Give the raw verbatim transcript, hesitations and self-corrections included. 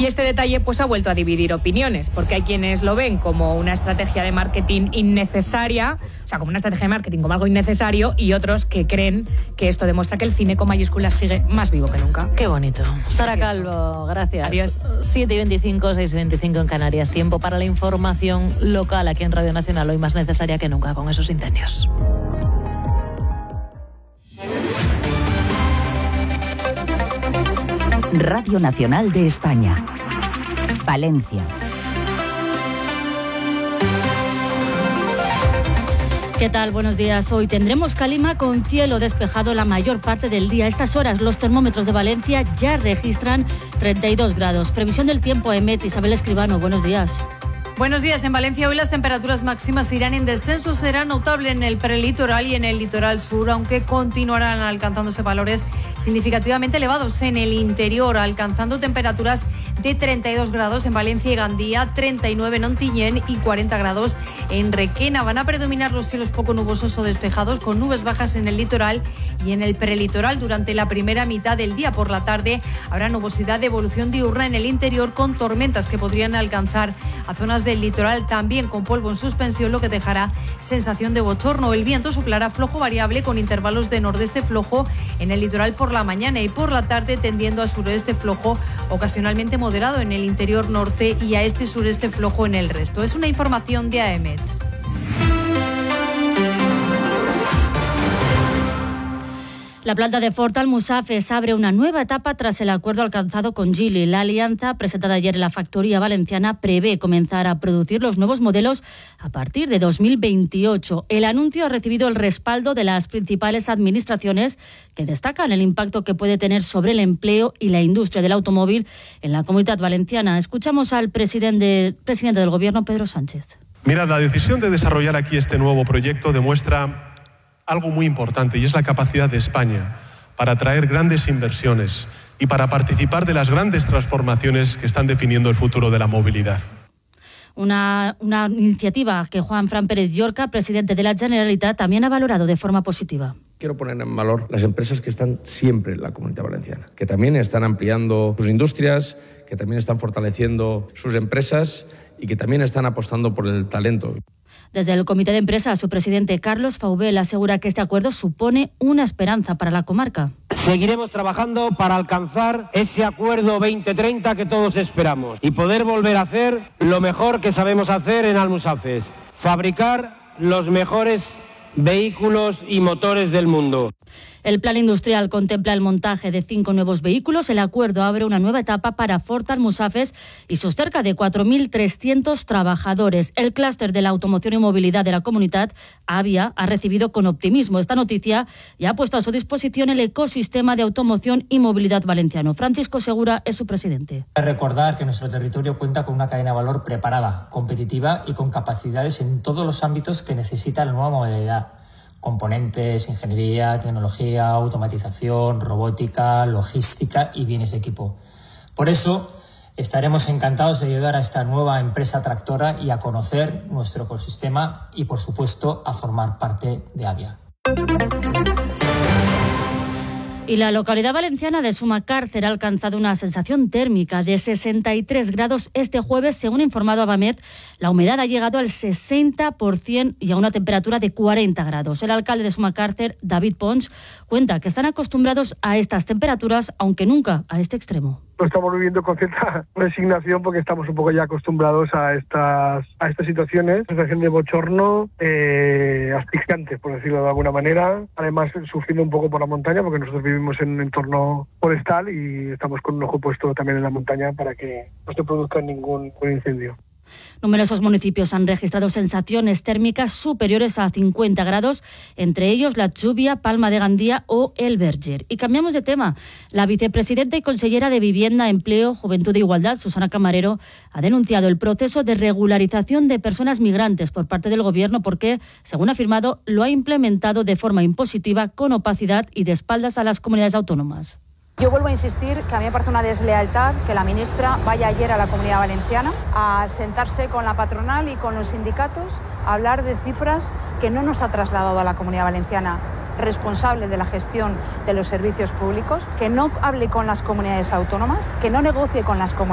Y este detalle pues ha vuelto a dividir opiniones, porque hay quienes lo ven como una estrategia de marketing innecesaria, o sea, como una estrategia de marketing, como algo innecesario, y otros que creen que esto demuestra que el cine con mayúsculas sigue más vivo que nunca. Qué bonito. Sara Calvo, gracias. Adiós. siete y veinticinco, seis y veinticinco en Canarias. Tiempo para la información local aquí en Radio Nacional, hoy más necesaria que nunca con esos incendios. Radio Nacional de España. Valencia. ¿Qué tal? Buenos días. Hoy tendremos calima con cielo despejado la mayor parte del día. A estas horas los termómetros de Valencia ya registran treinta y dos grados. Previsión del tiempo, EMET. Isabel Escribano, buenos días. Buenos días. En Valencia hoy las temperaturas máximas irán en descenso. Será notable en el prelitoral y en el litoral sur, aunque continuarán alcanzándose valores significativamente elevados en el interior, alcanzando temperaturas de treinta y dos grados en Valencia y Gandía, treinta y nueve en Ontinyent y cuarenta grados en Requena. Van a predominar los cielos poco nubosos o despejados, con nubes bajas en el litoral y en el prelitoral durante la primera mitad del día. Por la tarde habrá nubosidad de evolución diurna en el interior, con tormentas que podrían alcanzar a zonas del litoral, también con polvo en suspensión, lo que dejará sensación de bochorno. El viento soplará flojo variable con intervalos de nordeste flojo en el litoral por la mañana y por la tarde tendiendo a suroeste flojo, ocasionalmente moderado en el interior norte, y a este sureste flojo en el resto. Es una información de AEMET. La planta de Ford Almusafes abre una nueva etapa tras el acuerdo alcanzado con Geely. La alianza, presentada ayer en la factoría valenciana, prevé comenzar a producir los nuevos modelos a partir de dos mil veintiocho. El anuncio ha recibido el respaldo de las principales administraciones, que destacan el impacto que puede tener sobre el empleo y la industria del automóvil en la Comunidad Valenciana. Escuchamos al presidente, presidente del Gobierno, Pedro Sánchez. Mirad, la decisión de desarrollar aquí este nuevo proyecto demuestra algo muy importante, y es la capacidad de España para atraer grandes inversiones y para participar de las grandes transformaciones que están definiendo el futuro de la movilidad. Una, una iniciativa que Juan Fran Pérez Llorca, presidente de la Generalitat, también ha valorado de forma positiva. Quiero poner en valor las empresas que están siempre en la Comunidad Valenciana, que también están ampliando sus industrias, que también están fortaleciendo sus empresas y que también están apostando por el talento. Desde el Comité de Empresa, su presidente Carlos Faubel asegura que este acuerdo supone una esperanza para la comarca. Seguiremos trabajando para alcanzar ese acuerdo veinte treinta que todos esperamos y poder volver a hacer lo mejor que sabemos hacer en Almusafes: fabricar los mejores vehículos y motores del mundo. El plan industrial contempla el montaje de cinco nuevos vehículos. El acuerdo abre una nueva etapa para Ford Almusafes y sus cerca de cuatro mil trescientos trabajadores. El clúster de la automoción y movilidad de la comunidad, AVIA, ha recibido con optimismo esta noticia y ha puesto a su disposición el ecosistema de automoción y movilidad valenciano. Francisco Segura es su presidente. Recordar que nuestro territorio cuenta con una cadena de valor preparada, competitiva y con capacidades en todos los ámbitos que necesita la nueva modalidad. Componentes, ingeniería, tecnología, automatización, robótica, logística y bienes de equipo. Por eso, estaremos encantados de ayudar a esta nueva empresa tractora y a conocer nuestro ecosistema y, por supuesto, a formar parte de AVIA. Y la localidad valenciana de Sumacárcer ha alcanzado una sensación térmica de sesenta y tres grados este jueves. Según ha informado Abamet, la humedad ha llegado al sesenta por ciento y a una temperatura de cuarenta grados. El alcalde de Sumacárcer, David Pons, cuenta que están acostumbrados a estas temperaturas, aunque nunca a este extremo. Lo estamos viviendo con cierta resignación porque estamos un poco ya acostumbrados a estas a estas situaciones, sensación de bochorno, eh, asfixiante, por decirlo de alguna manera. Además, sufriendo un poco por la montaña, porque nosotros vivimos en un entorno forestal y estamos con un ojo puesto también en la montaña para que no se produzca ningún, ningún incendio. Numerosos municipios han registrado sensaciones térmicas superiores a cincuenta grados, entre ellos La Chubia, Palma de Gandía o El Verger. Y cambiamos de tema. La vicepresidenta y consellera de Vivienda, Empleo, Juventud e Igualdad, Susana Camarero, ha denunciado el proceso de regularización de personas migrantes por parte del Gobierno porque, según ha afirmado, lo ha implementado de forma impositiva, con opacidad y de espaldas a las comunidades autónomas. Yo vuelvo a insistir que a mí me parece una deslealtad que la ministra vaya ayer a la Comunidad Valenciana a sentarse con la patronal y con los sindicatos a hablar de cifras que no nos ha trasladado a la Comunidad Valenciana responsable de la gestión de los servicios públicos, que no hable con las comunidades autónomas, que no negocie con las comunidades